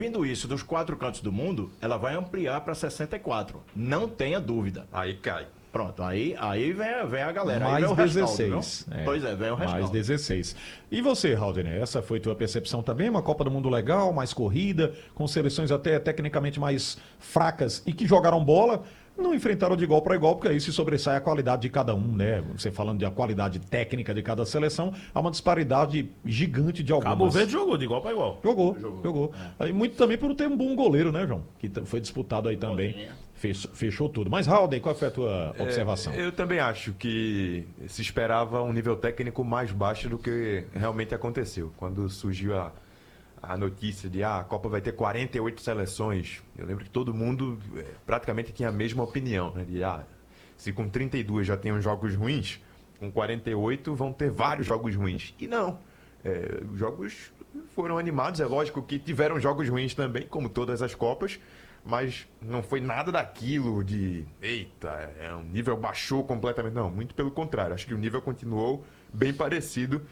Vindo isso dos 4 cantos do mundo, ela vai ampliar para 64. Não tenha dúvida. Aí cai. Pronto, aí vem a galera. Aí Mais vem o rescaldo, 16. viu? Pois é, vem o rescaldo. Mais 16. E você, Haldner, essa foi tua percepção também? Uma Copa do Mundo legal, mais corrida, com seleções até tecnicamente mais fracas e que jogaram bola, não enfrentaram de igual para igual, porque aí se sobressai a qualidade de cada um, né? Você falando de a qualidade técnica de cada seleção, há uma disparidade gigante de algumas. Cabo Verde jogou de igual para igual. Jogou. Aí, muito também por ter um bom goleiro, né, João? Que foi disputado aí também. Fechou tudo. Mas, Halden, qual foi a tua observação? Eu também acho que se esperava um nível técnico mais baixo do que realmente aconteceu. Quando surgiu a notícia de a Copa vai ter 48 seleções, eu lembro que todo mundo praticamente tinha a mesma opinião, né? De se com 32 já tem uns jogos ruins, com 48 vão ter vários jogos ruins. E não. Os jogos foram animados, é lógico que tiveram jogos ruins também, como todas as Copas, mas não foi nada daquilo de eita, o nível baixou completamente. Não, muito pelo contrário. Acho que o nível continuou bem parecido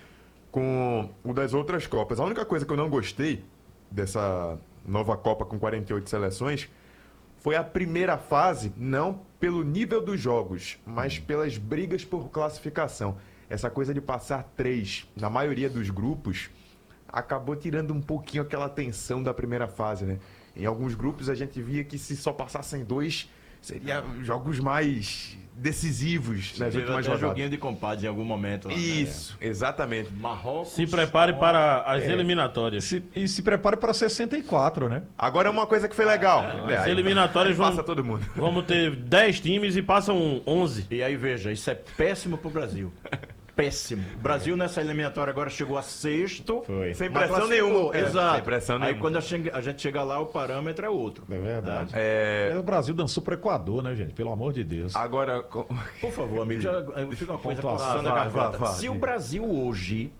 com o das outras Copas. A única coisa que eu não gostei dessa nova Copa com 48 seleções foi a primeira fase, não pelo nível dos jogos, mas pelas brigas por classificação. Essa coisa de passar 3 na maioria dos grupos acabou tirando um pouquinho aquela tensão da primeira fase, né? Em alguns grupos a gente via que se só passassem 2, seria jogos mais decisivos nas últimas rodadas. Joguinho de compadre em algum momento. Lá, isso, né? Exatamente. Marrocos. Se prepare para as eliminatórias. E se prepare para 64, né? Agora uma coisa que foi legal. As eliminatórias passa todo mundo. Vamos ter 10 times e passam 11. E aí, veja, isso é péssimo pro Brasil. Péssimo. O Brasil nessa eliminatória agora chegou a sexto. Foi. Sem mas pressão classificou. nenhuma. Exato. Sem pressão Aí nenhuma. quando a gente chega lá, o parâmetro é outro. É verdade. O Brasil dançou pro Equador, né, gente? Pelo amor de Deus. Agora, Por favor, amigo, fica uma coisa Pontuação. coçando a garganta. Vá. Se o Brasil hoje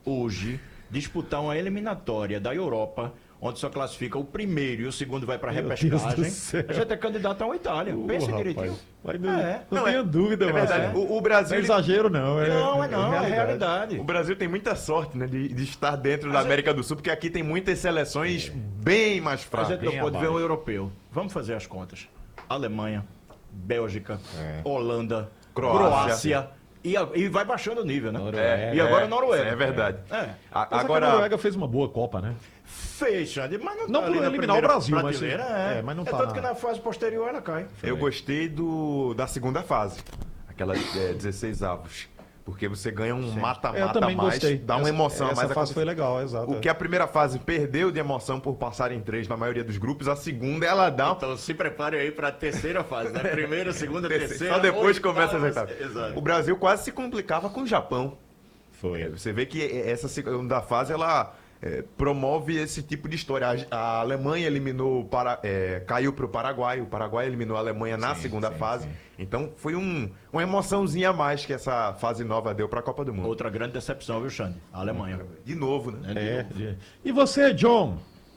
disputar uma eliminatória da Europa, onde só classifica o primeiro e o segundo vai para Meu Deus repescagem, do céu. a gente é candidato a uma Itália. Pensa Rapaz. direitinho. Mas não, É. não tenha dúvida, é verdade. Marcelo. O Não Brasil... é exagero, não. Não, é realidade. O Brasil tem muita sorte, né, de estar dentro da América do Sul, porque aqui tem muitas seleções bem mais A fracas. gente não bem pode ver abaixo. um europeu. Vamos fazer as contas. Alemanha, Bélgica, Holanda, Croácia. E vai baixando o nível, né? Noruega. E agora Noruega. É verdade. É. Agora a Agora, Noruega fez uma boa Copa, né? Fez, Xande, mas não Não tá por ali na eliminar o primeira Brasil, mas prateleira, sim. Mas não tá tanto na- que na fase posterior ela cai. eu gostei da segunda fase. Aquela 16 avos. Porque você ganha um Eu mata-mata a também mais, gostei. dá uma emoção a Essa mais. fase foi legal, exato. O que a primeira fase perdeu de emoção por passar em 3 na maioria dos grupos, a segunda ela dá Então se prepare aí para a terceira fase, né? Primeira, segunda, terceira. Só depois oitava, começa as etapas. Exato. O Brasil quase se complicava com o Japão. Foi. Você vê que essa segunda fase ela promove esse tipo de história. A Alemanha eliminou caiu para o Paraguai eliminou a Alemanha na segunda fase. sim. Então foi uma emoçãozinha a mais que essa fase nova deu para a Copa do Mundo. Outra grande decepção, viu, Xande? A Alemanha. De novo, né? E você, John?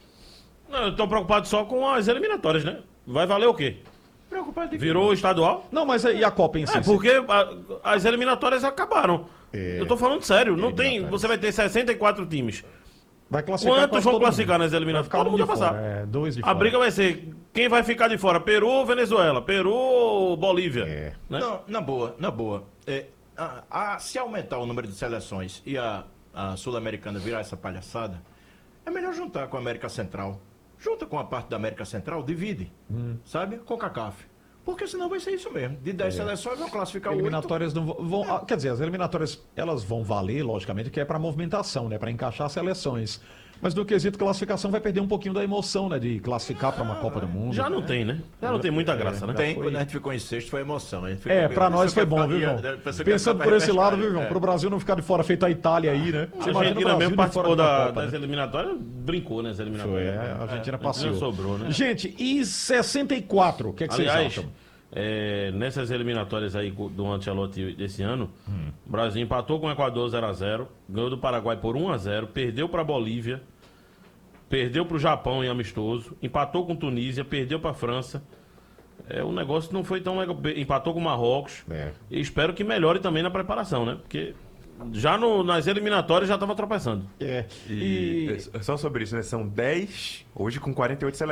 Não, eu tô preocupado só com as eliminatórias, né? Vai valer o quê? Preocupado de quê? Virou o estadual? Não, mas e a Copa em si? Porque as eliminatórias acabaram. Eu tô falando sério, não tem. Você vai ter 64 times. Vai classificar Quantos quase vão todo classificar mundo. nas eliminatórias? Vai ficar Todo mundo um vai de passar. fora, dois de A fora. briga vai ser quem vai ficar de fora, Peru ou Venezuela? Peru ou Bolívia? Né? Não, na boa. Se aumentar o número de seleções e a Sul-Americana virar essa palhaçada, é melhor juntar com a América Central. Junta com a parte da América Central, divide. Sabe? Com a CACAF. Porque senão vai ser isso mesmo. De 10 seleções vão classificar 8. Eliminatórias não vão. Quer dizer, as eliminatórias elas vão valer, logicamente, que é para movimentação, né? Para encaixar seleções. Mas no quesito classificação vai perder um pouquinho da emoção, né? De classificar para uma Copa do Mundo. Já não tem, né? Já não tem muita graça, né? Tem, quando a gente ficou em sexto, foi emoção. A gente ficou Para meio- nós foi pensou bom, que viu, ia- João? pensou que ia Pensando ficar por esse pra lado, viu, repescagem. João? Para o Brasil não ficar de fora feito a Itália aí, né? Você A imagina o Argentina Brasil mesmo de participou fora da Copa, das né? eliminatórias, brincou nas eliminatórias. Foi, a Argentina passeou. sobrou, né? Gente, e 64? O que é que vocês Aliás, acham? nessas eliminatórias aí do Ancelotti desse ano, o Brasil empatou com o Equador 0x0, ganhou do Paraguai por 1x0, perdeu para a Bolívia, perdeu para o Japão em amistoso, empatou com Tunísia, perdeu para a França. O negócio não foi tão legal. Empatou com o Marrocos. É. E espero que melhore também na preparação, né? Porque Já nas eliminatórias já estava tropeçando. É. E só sobre isso, né? São 10, hoje com 48